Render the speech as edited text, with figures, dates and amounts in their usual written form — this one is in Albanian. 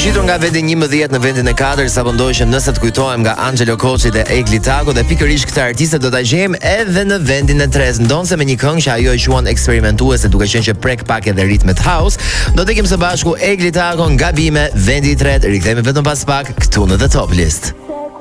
zgjitur nga vendi 11 në vendin e 4, sapo ndoqëm nëse të kujtohem nga Angelo Koçi dhe Egli Taku, dhe pikërisht këtë artiste do ta gjejmë edhe në vendin e 3, ndonse me një këngë që ajo e quan eksperimentuese, duke qenë që prek pak edhe ritmet house. Do të kemi së bashku Egli Taku, Gabime, vendi i 3, rikthehemi vetëm pas pak këtu në The Top List.